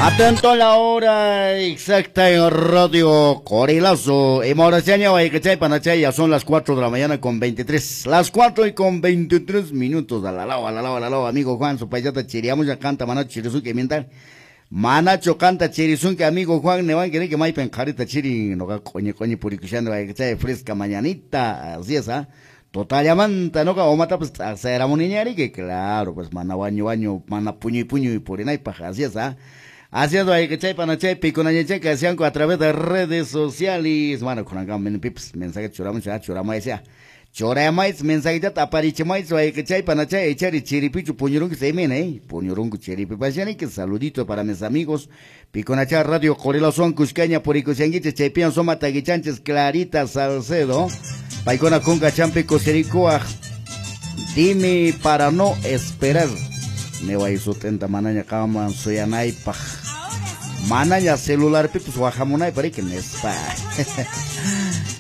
Atento a la hora exacta en Radio Corilazo. En Mauriciaña, Guayacachay, Panachay, ya son las 4 de la mañana con 23. Las 4 y con 23 minutos. A la lado, amigo Juan, su paisata chiriamos ya canta, manacho chirizuque, mientan. Manacho canta chirizunque, amigo Juan, ne van a querer que maipen carita chiri, no ga coñe puricuchando, Guayacachay, fresca mañanita, así es, ¿ah? Total llamanta, no o mata pues a ser niñari que claro, pues mana baño, mana puño y por ahí paja, así es, ¿ah? Haciendo ahí que chay panachay pico nañeche que hacían a través de redes sociales. Bueno, con acá pips, mensaje choramos decía. Choramais, mensaje ya taparichemais, ahí que chay panachay, echar y chiripichu, puñurun que se mene, puñurun que chiripipaciani, que saludito para mis amigos. Pico nacha radio Correlación Cuscaña, Puricusianguiches, chaypian soma taguichanches, Clarita Salcedo. Paicona conga champe cosericoa. Dime para no esperar. Me voy a su tenta manaña cama, soy anay paj. Mananya celular pipus wahamunay para que nespa.